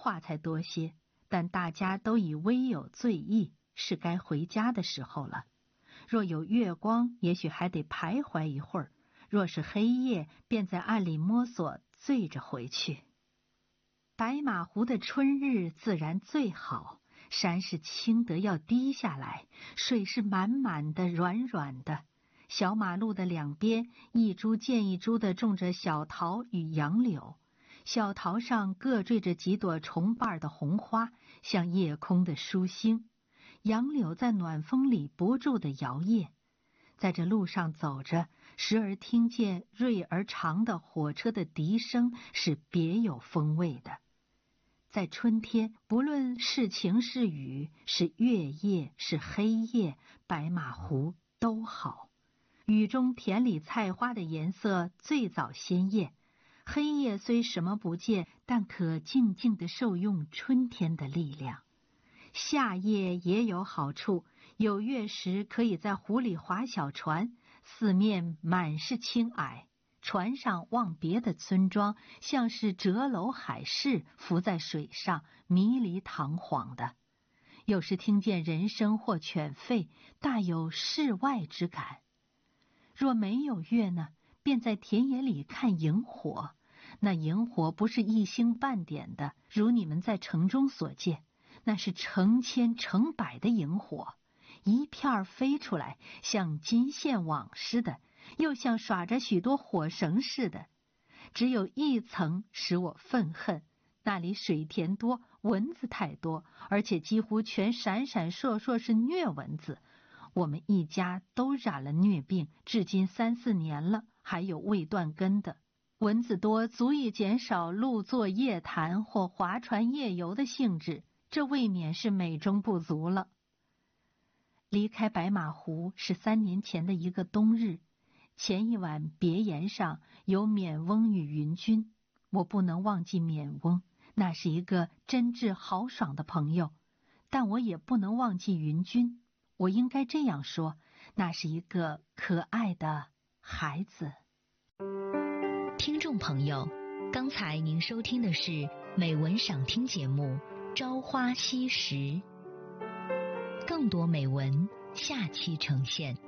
话才多些，但大家都已微有醉意，是该回家的时候了。若有月光，也许还得徘徊一会儿；若是黑夜，便在暗里摸索，醉着回去。白马湖的春日自然最好，山是青得要滴下来，水是满满的、软软的。小马路的两边，一株接一株地种着小桃与杨柳，小桃上各缀着几朵重瓣的红花，像夜空的疏星。杨柳在暖风里不住地摇曳。在这路上走着，时而听见锐而长的火车的笛声，是别有风味的。在春天，不论是晴是雨，是月夜是黑夜，白马湖都好。雨中田里菜花的颜色最早鲜艳，黑夜虽什么不见，但可静静地受用春天的力量。夏夜也有好处，有月时可以在湖里划小船，四面满是青霭，船上望别的村庄，像是折楼海市，浮在水上，迷离堂皇的。有时听见人声或犬吠，大有世外之感。若没有月呢，便在田野里看萤火。那萤火不是一星半点的，如你们在城中所见，那是成千成百的萤火，一片飞出来，像金线网似的，又像耍着许多火绳似的。只有一层使我愤恨，那里水田多，蚊子太多，而且几乎全闪闪烁烁是疟蚊子。我们一家都染了疟病，至今3、4年了，还有未断根的。蚊子多足以减少露作夜谈或划船夜游的兴致，这未免是美中不足了。离开白马湖是3年前的一个冬日，前一晚别岩上有缅翁与云君，我不能忘记缅翁，那是一个真挚豪爽的朋友，但我也不能忘记云君，我应该这样说，那是一个可爱的孩子。 听众朋友，刚才您收听的是美文赏听节目《朝花夕拾》，更多美文下期呈现。